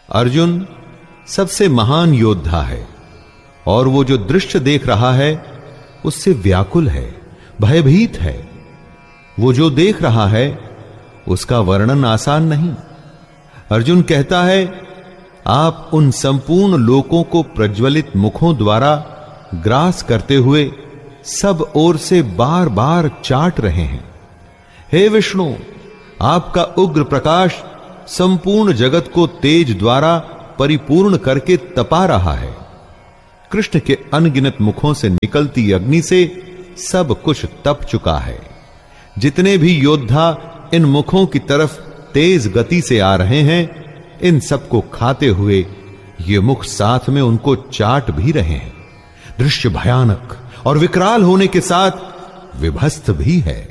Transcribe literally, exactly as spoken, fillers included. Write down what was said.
अर्जुन सबसे महान योद्धा है और वो जो दृश्य देख रहा है उससे व्याकुल है, भयभीत है। वो जो देख रहा है उसका वर्णन आसान नहीं। अर्जुन कहता है, आप उन संपूर्ण लोकों को प्रज्वलित मुखों द्वारा ग्रास करते हुए सब ओर से बार बार चाट रहे हैं। हे विष्णु, आपका उग्र प्रकाश संपूर्ण जगत को तेज द्वारा परिपूर्ण करके तपा रहा है। कृष्ण के अनगिनत मुखों से निकलती अग्नि से सब कुछ तप चुका है। जितने भी योद्धा इन मुखों की तरफ तेज गति से आ रहे हैं, इन सबको खाते हुए ये मुख साथ में उनको चाट भी रहे हैं। दृश्य भयानक और विकराल होने के साथ विभत्स भी है।